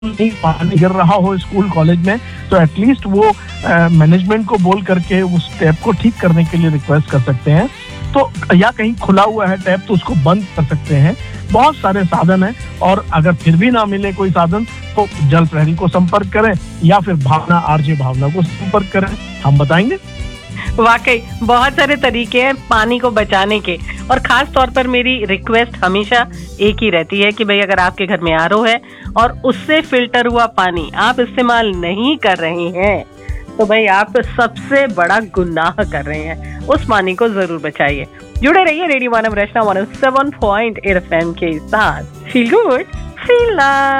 नहीं पानी गिर रहा हो स्कूल कॉलेज में, तो एटलीस्ट वो मैनेजमेंट को बोल करके उस टैप को ठीक करने के लिए रिक्वेस्ट कर सकते हैं। तो या कहीं खुला हुआ है टैप तो उसको बंद कर सकते हैं। बहुत सारे साधन हैं, और अगर फिर भी ना मिले कोई साधन तो जल प्रहरी को संपर्क करें या फिर भावना आरजे भावना को संपर्क करें, हम बताएंगे। वाकई बहुत सारे तरीके हैं पानी को बचाने के, और खास तौर पर मेरी रिक्वेस्ट हमेशा एक ही रहती है कि भाई अगर आपके घर में आरओ है और उससे फिल्टर हुआ पानी आप इस्तेमाल नहीं कर रहे हैं तो भाई आप सबसे बड़ा गुनाह कर रहे हैं। उस पानी को जरूर बचाइए। जुड़े रहिए रेडियो मानव रचना 107.8 FM के साथ। Feel good feel nice.